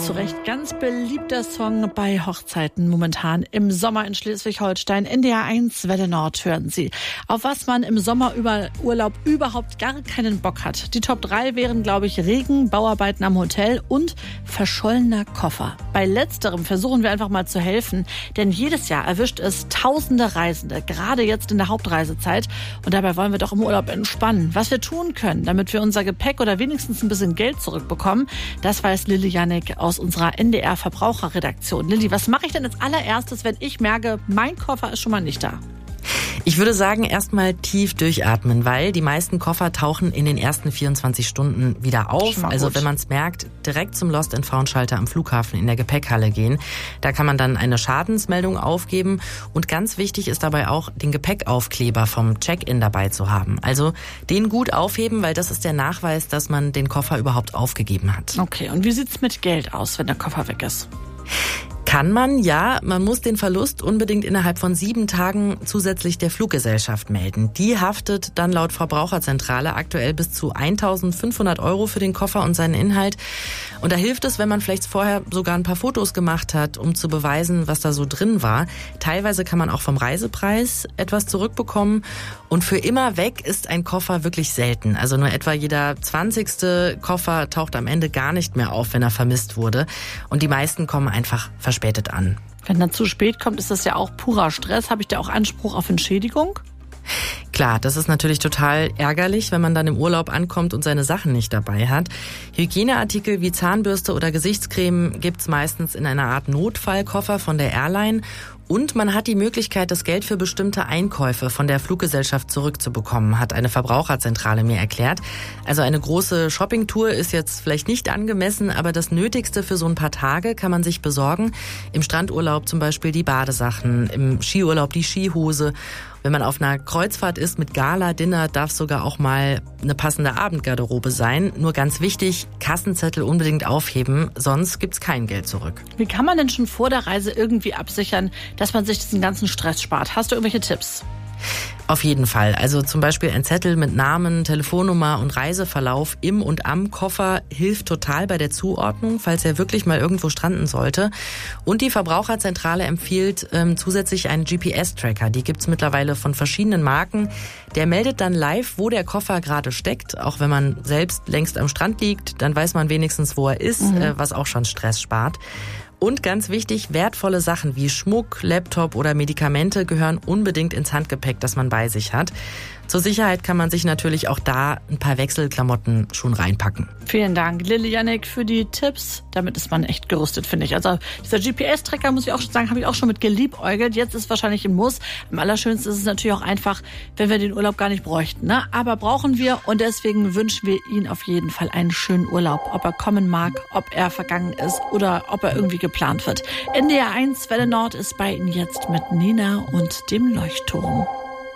zu Recht ganz beliebter Song bei Hochzeiten momentan im Sommer in Schleswig-Holstein. NDR 1 Welle Nord hören Sie. Auf was man im Sommerurlaub überhaupt gar keinen Bock hat. Die Top 3 wären, glaube ich, Regen, Bauarbeiten am Hotel und verschollener Koffer. Bei letzterem versuchen wir einfach mal zu helfen, denn jedes Jahr erwischt es tausende Reisende, gerade jetzt in der Hauptreisezeit. Und dabei wollen wir doch im Urlaub entspannen. Was wir tun können, damit wir unser Gepäck oder wenigstens ein bisschen Geld zurückbekommen, das weiß Lilly Janek aus unserer NDR-Verbraucherredaktion. Lilly, was mache ich denn als allererstes, wenn ich merke, mein Koffer ist schon mal nicht da? Ich würde sagen, erstmal tief durchatmen, weil die meisten Koffer tauchen in den ersten 24 Stunden wieder auf. Also wenn man es merkt, direkt zum Lost-and-Found-Schalter am Flughafen in der Gepäckhalle gehen. Da kann man dann eine Schadensmeldung aufgeben. Und ganz wichtig ist dabei auch, den Gepäckaufkleber vom Check-in dabei zu haben. Also den gut aufheben, weil das ist der Nachweis, dass man den Koffer überhaupt aufgegeben hat. Okay, und wie sieht's mit Geld aus, wenn der Koffer weg ist? Kann man, ja. Man muss den Verlust unbedingt innerhalb von 7 Tagen zusätzlich der Fluggesellschaft melden. Die haftet dann laut Verbraucherzentrale aktuell bis zu 1.500 € für den Koffer und seinen Inhalt. Und da hilft es, wenn man vielleicht vorher sogar ein paar Fotos gemacht hat, um zu beweisen, was da so drin war. Teilweise kann man auch vom Reisepreis etwas zurückbekommen. Und für immer weg ist ein Koffer wirklich selten. Also nur etwa jeder 20. Koffer taucht am Ende gar nicht mehr auf, wenn er vermisst wurde. Und die meisten kommen einfach verspätet an. Wenn er zu spät kommt, ist das ja auch purer Stress. Habe ich da auch Anspruch auf Entschädigung? Klar, das ist natürlich total ärgerlich, wenn man dann im Urlaub ankommt und seine Sachen nicht dabei hat. Hygieneartikel wie Zahnbürste oder Gesichtscreme gibt's meistens in einer Art Notfallkoffer von der Airline. Und man hat die Möglichkeit, das Geld für bestimmte Einkäufe von der Fluggesellschaft zurückzubekommen, hat eine Verbraucherzentrale mir erklärt. Also eine große Shoppingtour ist jetzt vielleicht nicht angemessen, aber das Nötigste für so ein paar Tage kann man sich besorgen. Im Strandurlaub zum Beispiel die Badesachen, im Skiurlaub die Skihose. Wenn man auf einer Kreuzfahrt ist mit Gala-Dinner, darf sogar auch mal eine passende Abendgarderobe sein. Nur ganz wichtig, Kassenzettel unbedingt aufheben, sonst gibt's kein Geld zurück. Wie kann man denn schon vor der Reise irgendwie absichern, dass man sich diesen ganzen Stress spart? Hast du irgendwelche Tipps? Auf jeden Fall. Also zum Beispiel ein Zettel mit Namen, Telefonnummer und Reiseverlauf im und am Koffer hilft total bei der Zuordnung, falls er wirklich mal irgendwo stranden sollte. Und die Verbraucherzentrale empfiehlt zusätzlich einen GPS-Tracker. Die gibt's mittlerweile von verschiedenen Marken. Der meldet dann live, wo der Koffer gerade steckt. Auch wenn man selbst längst am Strand liegt, dann weiß man wenigstens, wo er ist, was auch schon Stress spart. Und ganz wichtig, wertvolle Sachen wie Schmuck, Laptop oder Medikamente gehören unbedingt ins Handgepäck, das man bei sich hat. Zur Sicherheit kann man sich natürlich auch da ein paar Wechselklamotten schon reinpacken. Vielen Dank, Lilly Janek, für die Tipps. Damit ist man echt gerüstet, finde ich. Also dieser GPS-Tracker, muss ich auch schon sagen, habe ich auch schon mit geliebäugelt. Jetzt ist wahrscheinlich ein Muss. Am allerschönsten ist es natürlich auch einfach, wenn wir den Urlaub gar nicht bräuchten, ne? Aber brauchen wir und deswegen wünschen wir Ihnen auf jeden Fall einen schönen Urlaub. Ob er kommen mag, ob er vergangen ist oder ob er irgendwie geplant wird. NDR 1 Welle Nord ist bei Ihnen jetzt mit Nina und dem Leuchtturm.